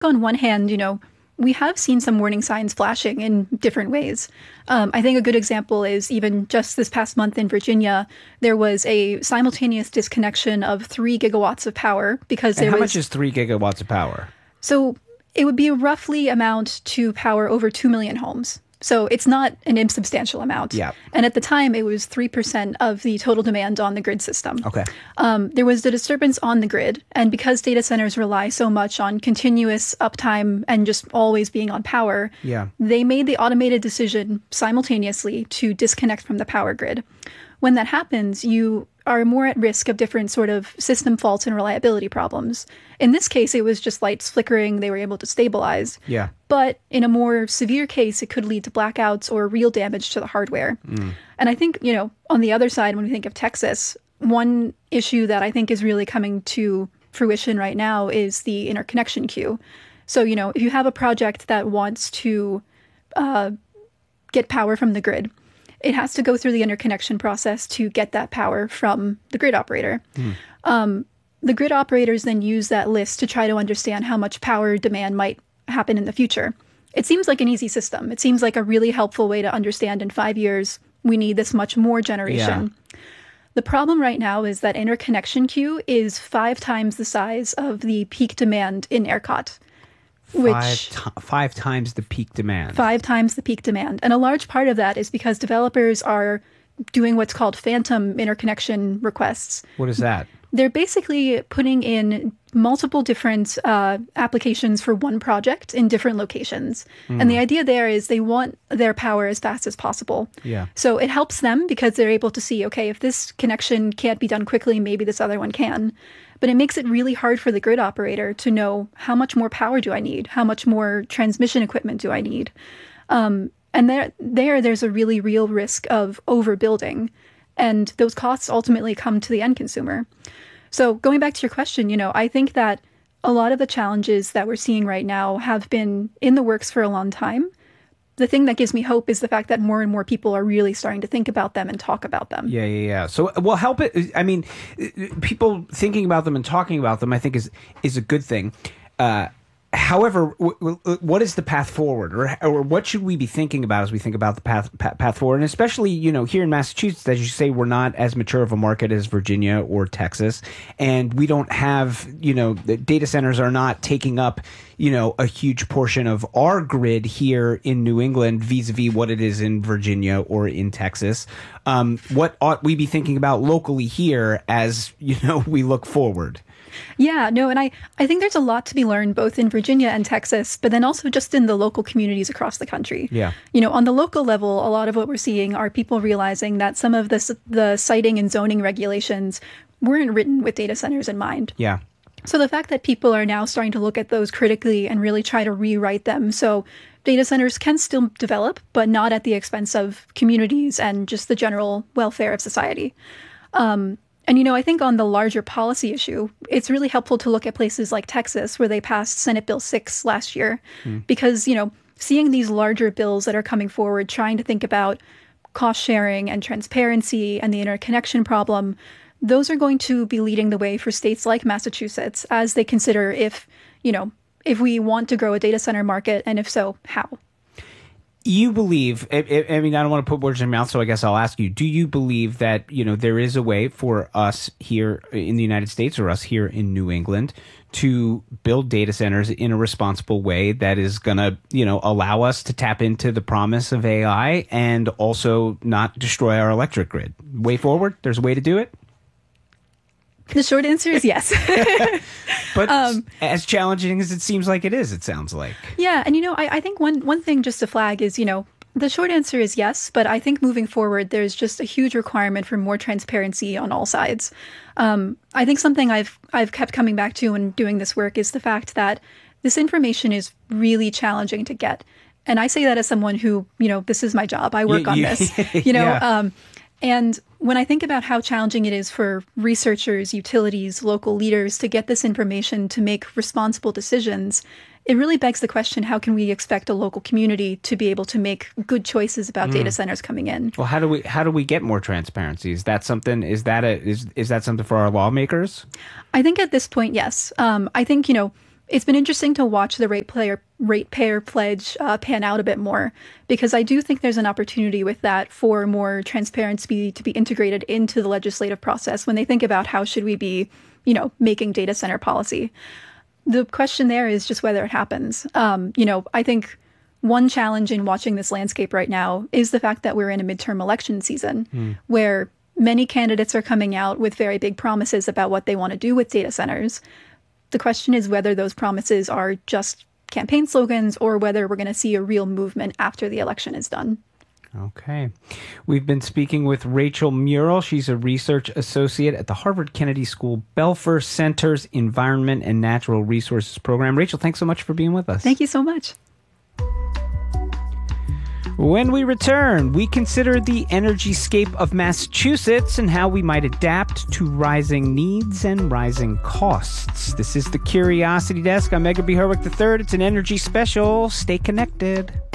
on one hand, we have seen some warning signs flashing in different ways. I think a good example is even just this past month in Virginia, there was a simultaneous disconnection of 3 gigawatts of power because how much is 3 gigawatts of power? So it would be roughly amount to power over 2 million homes. So it's not an insubstantial amount. Yeah. And at the time, it was 3% of the total demand on the grid system. Okay. There was the disturbance on the grid. And because data centers rely so much on continuous uptime and just always being on power, they made the automated decision simultaneously to disconnect from the power grid. When that happens, you are more at risk of different sort of system faults and reliability problems. In this case, it was just lights flickering. They were able to stabilize. Yeah. But in a more severe case, it could lead to blackouts or real damage to the hardware. And I think, on the other side, when we think of Texas, one issue that I think is really coming to fruition right now is the interconnection queue. So, if you have a project that wants to get power from the grid, it has to go through the interconnection process to get that power from the grid operator. The grid operators then use that list to try to understand how much power demand might happen in the future. It seems like an easy system. It seems like a really helpful way to understand in 5 years, we need this much more generation. Yeah. The problem right now is that interconnection queue is 5 times the size of the peak demand in ERCOT. Five times the peak demand. 5 times the peak demand. And a large part of that is because developers are doing what's called phantom interconnection requests. What is that? They're basically putting in multiple different applications for one project in different locations. And the idea there is they want their power as fast as possible. Yeah. So it helps them because they're able to see, okay, if this connection can't be done quickly, maybe this other one can. But it makes it really hard for the grid operator to know how much more power do I need? How much more transmission equipment do I need? And there's a really real risk of overbuilding. And those costs ultimately come to the end consumer. So going back to your question, I think that a lot of the challenges that we're seeing right now have been in the works for a long time. The thing that gives me hope is the fact that more and more people are really starting to think about them and talk about them. Yeah. So, people thinking about them and talking about them, I think is a good thing. However, what is the path forward, or what should we be thinking about as we think about the path forward? And especially, here in Massachusetts, as you say, we're not as mature of a market as Virginia or Texas, and we don't have, the data centers are not taking up, a huge portion of our grid here in New England vis-a-vis what it is in Virginia or in Texas. What ought we be thinking about locally here as, we look forward? Yeah, no, and I think there's a lot to be learned both in Virginia and Texas, but then also just in the local communities across the country. Yeah. On the local level, a lot of what we're seeing are people realizing that some of the siting and zoning regulations weren't written with data centers in mind. Yeah. So the fact that people are now starting to look at those critically and really try to rewrite them so data centers can still develop, but not at the expense of communities and just the general welfare of society. And, I think on the larger policy issue, it's really helpful to look at places like Texas, where they passed Senate Bill 6 last year, because, seeing these larger bills that are coming forward, trying to think about cost sharing and transparency and the interconnection problem, those are going to be leading the way for states like Massachusetts as they consider if we want to grow a data center market, and if so, how. You believe, I don't want to put words in your mouth, so I guess I'll ask you, do you believe that, there is a way for us here in the United States or us here in New England to build data centers in a responsible way that is going to, allow us to tap into the promise of AI and also not destroy our electric grid? Way forward? There's a way to do it? The short answer is yes. But as challenging as it seems like it is, it sounds like. Yeah. And, I think one thing just to flag is, the short answer is yes. But I think moving forward, there's just a huge requirement for more transparency on all sides. I think something I've kept coming back to when doing this work is the fact that this information is really challenging to get. And I say that as someone who, this is my job. I work on this, Yeah. And when I think about how challenging it is for researchers, utilities, local leaders to get this information to make responsible decisions, it really begs the question, how can we expect a local community to be able to make good choices about data centers coming in? Well, how do we get more transparency? Is that something is that something for our lawmakers? I think at this point, yes. I think, it's been interesting to watch the ratepayer pledge pan out a bit more, because I do think there's an opportunity with that for more transparency to be integrated into the legislative process when they think about how should we be, making data center policy. The question there is just whether it happens. I think one challenge in watching this landscape right now is the fact that we're in a midterm election season where many candidates are coming out with very big promises about what they want to do with data centers. The question is whether those promises are just campaign slogans or whether we're going to see a real movement after the election is done. Okay. We've been speaking with Rachel Murrell. She's a research associate at the Harvard Kennedy School Belfer Center's Environment and Natural Resources Program. Rachel, thanks so much for being with us. Thank you so much. When we return, we consider the energyscape of Massachusetts and how we might adapt to rising needs and rising costs. This is the Curiosity Desk. I'm Edgar B. Herwick III. It's an energy special. Stay connected.